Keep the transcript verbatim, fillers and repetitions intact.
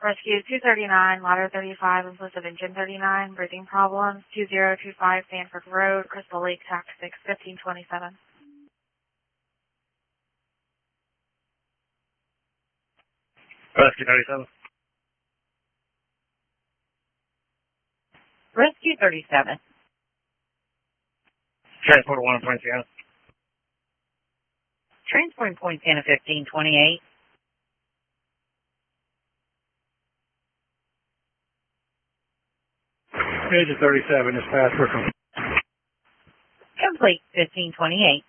Rescue two thirty-nine, ladder thirty-five, implicit engine thirty-nine, breathing problems, two zero two five Sanford Road, Crystal Lake, tax six, fifteen twenty-seven. Rescue thirty-seven. Rescue thirty-seven. Transport one point Sienna. Transporting point Santa fifteen twenty-eight. Agent thirty-seven is password from Complete fifteen twenty-eight.